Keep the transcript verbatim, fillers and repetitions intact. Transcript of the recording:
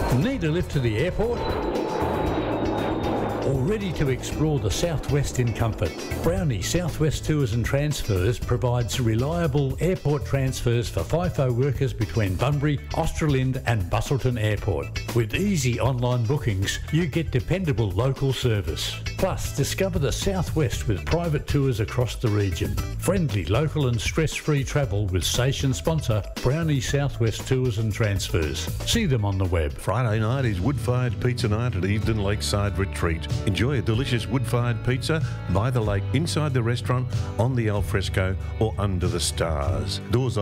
Need a lift to the airport? Or ready to explore the Southwest in comfort? Brownie Southwest Tours and Transfers provides reliable airport transfers for FIFO workers between Bunbury, Australind and Busselton Airport. With easy online bookings, you get dependable local service. Plus, discover the Southwest with private tours across the region. Friendly, local and stress-free travel with station sponsor Brownie Southwest Tours and Transfers. See them on the web. Friday night is wood-fired pizza night at Evedon Lakeside Retreat. Enjoy a delicious wood-fired pizza by the lake, inside the restaurant, on the alfresco or under the stars. Doors